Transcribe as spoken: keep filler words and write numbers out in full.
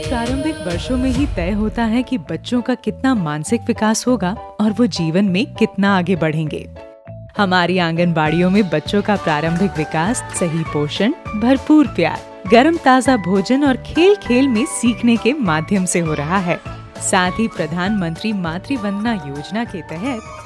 प्रारंभिक वर्षों में ही तय होता है कि बच्चों का कितना मानसिक विकास होगा और वो जीवन में कितना आगे बढ़ेंगे। हमारी आंगनबाड़ियों में बच्चों का प्रारंभिक विकास सही पोषण, भरपूर प्यार, गर्म ताजा भोजन और खेल खेल में सीखने के माध्यम से हो रहा है। साथ ही प्रधानमंत्री मातृ वंदना योजना के तहत